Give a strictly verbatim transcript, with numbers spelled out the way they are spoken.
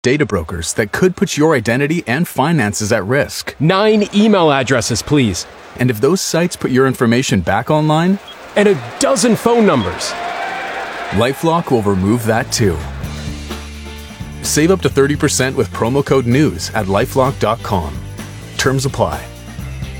data brokers that could put your identity and finances at risk. Nine email addresses, please. And if those sites put your information back online, and a dozen phone numbers. LifeLock will remove that too. Save up to thirty percent with promo code NEWS at lifelock dot com. Terms apply.